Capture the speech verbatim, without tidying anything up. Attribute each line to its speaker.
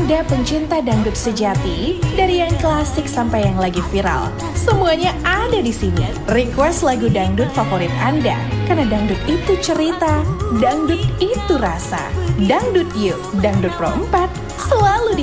Speaker 1: Anda pencinta dangdut sejati, dari yang klasik sampai yang lagi viral, semuanya ada di sini. Request lagu dangdut favorit Anda, karena dangdut itu cerita, dangdut itu rasa. Dangdut Yuk, Dangdut Pro empat, selalu di